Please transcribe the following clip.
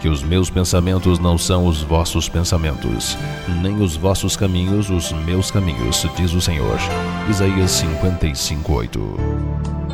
que os meus pensamentos não são os vossos pensamentos, nem os vossos caminhos os meus caminhos, diz o Senhor. Isaías 55:8.